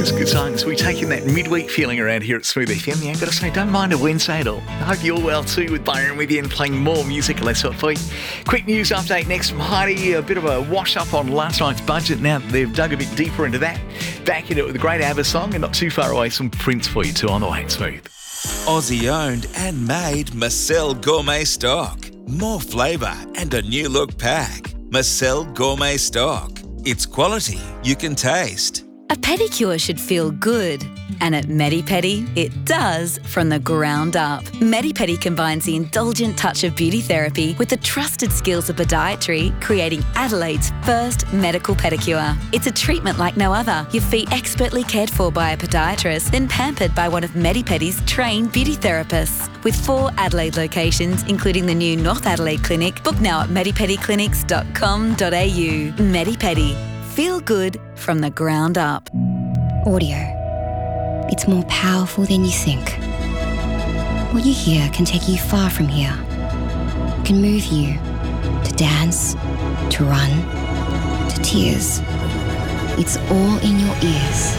songs, good songs. We're taking that midweek feeling around here at Smooth FM. Yeah, I've got to say, don't mind a Wednesday at all. I hope you're well too, with Byron with you and playing more music. Let's hot for you. Quick news update next from Heidi. A bit of a wash up on last night's budget. Now they've dug a bit deeper into that. Back into it with a great ABBA song and not too far away, some Prince for you too on the way at Smooth. Aussie owned and made Marcel Gourmet Stock. More flavour and a new look pack. Marcel Gourmet Stock. It's quality you can taste. A pedicure should feel good. And at Medi-Pedi, it does from the ground up. Medi-Pedi combines the indulgent touch of beauty therapy with the trusted skills of podiatry, creating Adelaide's first medical pedicure. It's a treatment like no other. Your feet expertly cared for by a podiatrist, then pampered by one of Medi-Pedi's trained beauty therapists. With 4 Adelaide locations, including the new North Adelaide Clinic, book now at medipediclinics.com.au. Medi-Pedi. Feel good from the ground up. Audio. It's more powerful than you think. What you hear can take you far from here. It can move you to dance, to run, to tears. It's all in your ears.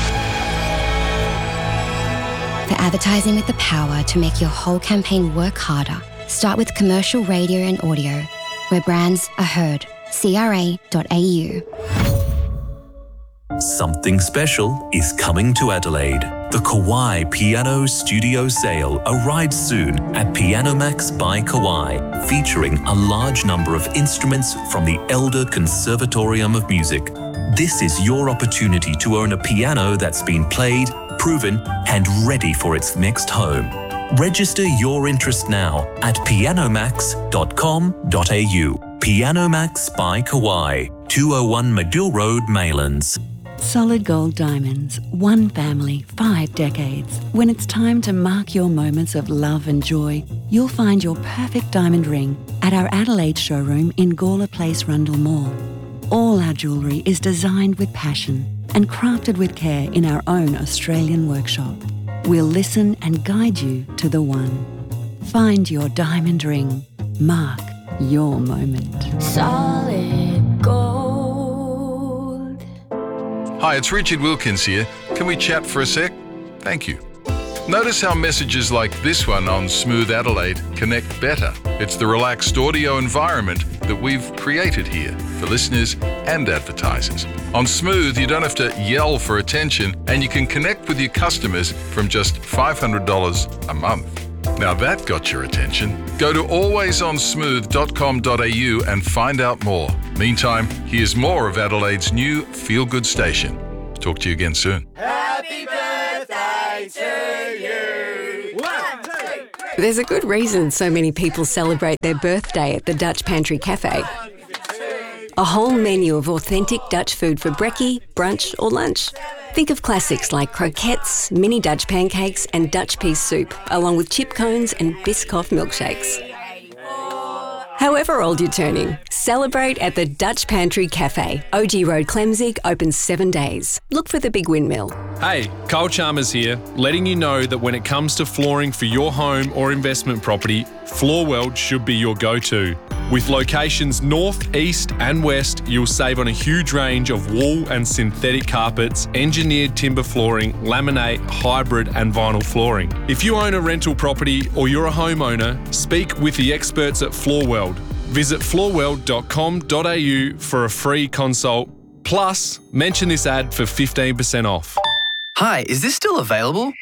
For advertising with the power to make your whole campaign work harder, start with commercial radio and audio, where brands are heard. CRA.au. Something special is coming to Adelaide. The Kauai Piano Studio Sale arrives soon at Piano Max by Kauai, featuring a large number of instruments from the Elder Conservatorium of Music. This is your opportunity to own a piano that's been played, proven, and ready for its next home. Register your interest now at pianomax.com.au. Piano Max by Kauai, 201 Medill Road, Maylands. Solid Gold Diamonds, one family, 5 decades. When it's time to mark your moments of love and joy, you'll find your perfect diamond ring at our Adelaide showroom in Gawler Place, Rundle Mall. All our jewellery is designed with passion and crafted with care in our own Australian workshop. We'll listen and guide you to the one. Find your diamond ring. Mark your moment. Solid gold. Hi, it's Richard Wilkins here. Can we chat for a sec? Thank you. Notice how messages like this one on Smooth Adelaide connect better. It's the relaxed audio environment that we've created here for listeners and advertisers. On Smooth, you don't have to yell for attention, and you can connect with your customers from just $500 a month. Now that got your attention. Go to alwaysonsmooth.com.au and find out more. Meantime, here's more of Adelaide's new feel-good station. Talk to you again soon. Happy birthday to you. 1, 2, 3. There's a good reason so many people celebrate their birthday at the Dutch Pantry Cafe. A whole menu of authentic Dutch food for brekkie, brunch or lunch. Think of classics like croquettes, mini Dutch pancakes and Dutch pea soup, along with chip cones and Biscoff milkshakes. However old you're turning, celebrate at the Dutch Pantry Cafe. OG Road, Clemzig, open 7 days. Look for the big windmill. Hey, Carl Chalmers here, letting you know that when it comes to flooring for your home or investment property, Floorworld should be your go-to. With locations north, east and west, you'll save on a huge range of wool and synthetic carpets, engineered timber flooring, laminate, hybrid and vinyl flooring. If you own a rental property or you're a homeowner, speak with the experts at Floorworld. Visit floorworld.com.au for a free consult. Plus, mention this ad for 15% off. Hi, is this still available?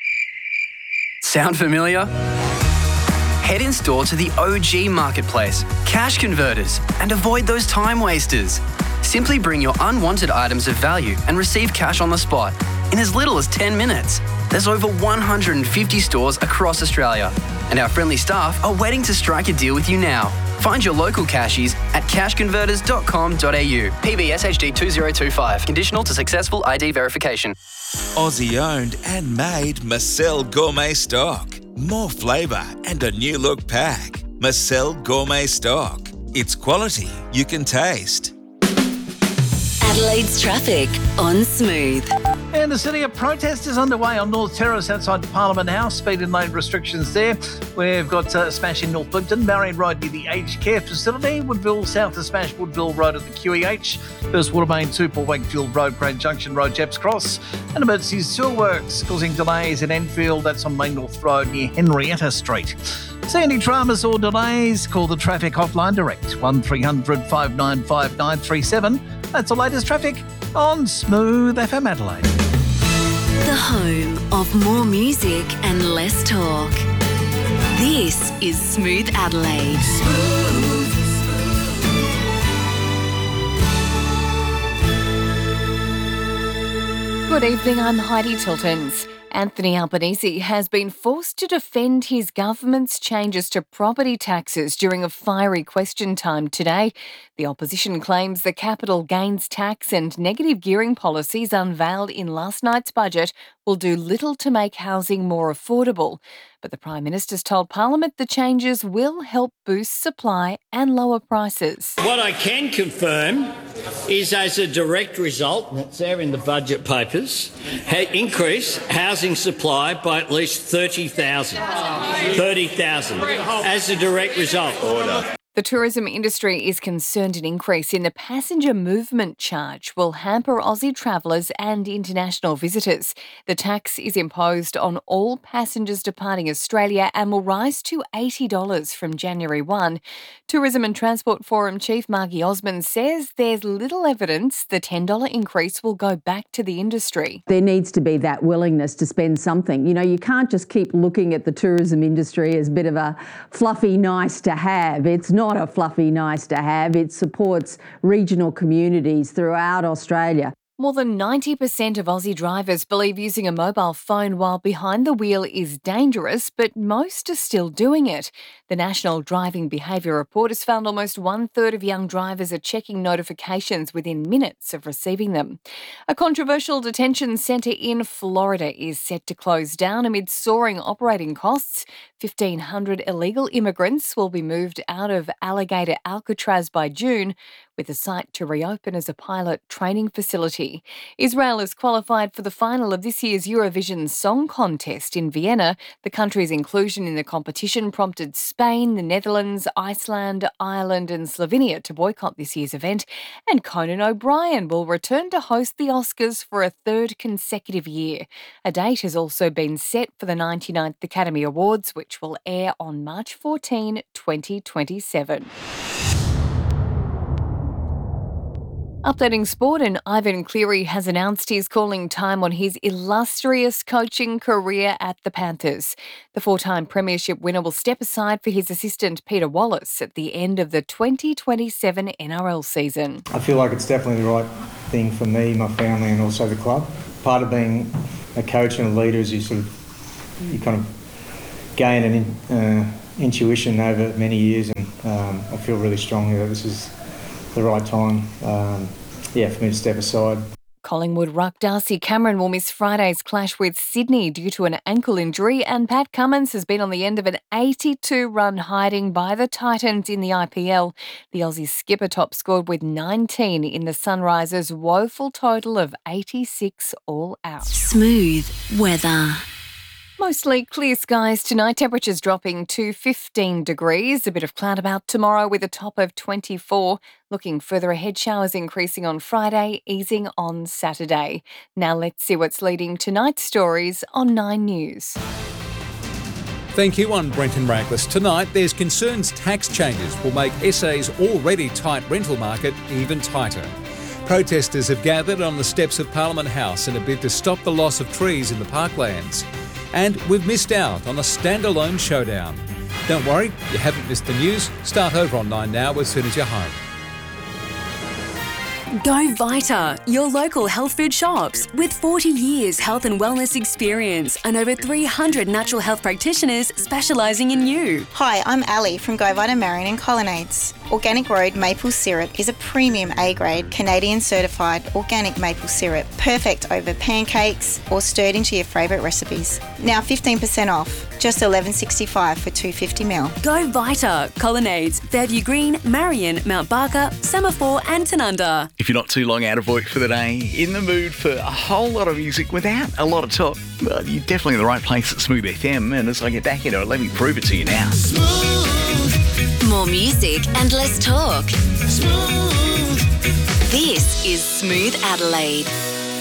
Sound familiar? Head in store to the OG Marketplace, Cash Converters, and avoid those time wasters. Simply bring your unwanted items of value and receive cash on the spot in as little as 10 minutes. There's over 150 stores across Australia, and our friendly staff are waiting to strike a deal with you now. Find your local cashies at cashconverters.com.au. PBS HD 2025. Conditional to successful ID verification. Aussie owned and made Marcel Gourmet Stock. More flavour and a new look pack. Marcel Gourmet Stock. It's quality you can taste. Adelaide's traffic on Smooth. In the city, a protest is underway on North Terrace outside Parliament House. Speed and lane restrictions there. We've got Smash in North Plimpton, Marion Road near the aged care facility, Woodville south of Smash, Woodville Road at the QEH, First Watermain 2 Port Wakefield Road, Grand Junction Road, Jeps Cross, and emergency sewer works causing delays in Enfield. That's on Main North Road near Henrietta Street. See any dramas or delays? Call the traffic hotline direct 1300 595 937. That's the latest traffic on Smooth FM Adelaide. The home of more music and less talk. This is Smooth Adelaide. Good evening, I'm Heidi Tiltons. Anthony Albanese has been forced to defend his government's changes to property taxes during a fiery question time today. The opposition claims the capital gains tax and negative gearing policies unveiled in last night's budget will do little to make housing more affordable. But the Prime Minister's told Parliament the changes will help boost supply and lower prices. What I can confirm is, as a direct result, that's there in the budget papers, increase housing supply by at least 30,000. 30,000 as a direct result. Order. The tourism industry is concerned an increase in the passenger movement charge will hamper Aussie travellers and international visitors. The tax is imposed on all passengers departing Australia and will rise to $80 from January 1. Tourism and Transport Forum Chief Margie Osmond says there's little evidence the $10 increase will go back to the industry. There needs to be that willingness to spend something. You know, you can't just keep looking at the tourism industry as a bit of a fluffy nice to have. It's not a fluffy nice to have. It supports regional communities throughout Australia. More than 90% of Aussie drivers believe using a mobile phone while behind the wheel is dangerous, but most are still doing it. The National Driving Behaviour Report has found almost 1/3 of young drivers are checking notifications within minutes of receiving them. A controversial detention centre in Florida is set to close down amid soaring operating costs. 1,500 illegal immigrants will be moved out of Alligator Alcatraz by June, with the site to reopen as a pilot training facility. Israel is qualified for the final of this year's Eurovision Song Contest in Vienna. The country's inclusion in the competition prompted Spain, the Netherlands, Iceland, Ireland and Slovenia to boycott this year's event. And Conan O'Brien will return to host the Oscars for a third consecutive year. A date has also been set for the 99th Academy Awards, which will air on March 14, 2027. Updating sport, and Ivan Cleary has announced he's calling time on his illustrious coaching career at the Panthers. The 4-time premiership winner will step aside for his assistant Peter Wallace at the end of the 2027 NRL season. I feel like it's definitely the right thing for me, my family and also the club. Part of being a coach and a leader is you kind of gain an intuition over many years, and I feel really strongly that this is the right time for me to step aside. Collingwood ruck Darcy Cameron will miss Friday's clash with Sydney due to an ankle injury, and Pat Cummins has been on the end of an 82-run hiding by the Titans in the IPL. The Aussie skipper top scored with 19 in the Sunrisers' woeful total of 86 all out. Smooth weather. Mostly clear skies tonight, temperatures dropping to 15 degrees. A bit of cloud about tomorrow with a top of 24. Looking further ahead, showers increasing on Friday, easing on Saturday. Now let's see what's leading tonight's stories on 9 News. Thank you, I'm Brenton Raglis. Tonight, there's concerns tax changes will make SA's already tight rental market even tighter. Protesters have gathered on the steps of Parliament House in a bid to stop the loss of trees in the parklands. And we've missed out on a standalone showdown. Don't worry, you haven't missed the news. Start over on 9 Now as soon as you're home. Go Vita, your local health food shops. With 40 years health and wellness experience and over 300 natural health practitioners specialising in you. Hi, I'm Ali from Go Vita Marion and Colonnades. Organic Road maple syrup is a premium A-grade Canadian certified organic maple syrup, perfect over pancakes or stirred into your favourite recipes. Now 15% off, just $11.65 for 250ml. Go Vita, Colonnades, Fairview Green, Marion, Mount Barker, Semaphore and Tanunda. If you're not too long out of work for the day, in the mood for a whole lot of music without a lot of talk, well, you're definitely in the right place at Smooth FM. And as I get back into it, let me prove it to you now. More music and less talk. This is Smooth Adelaide.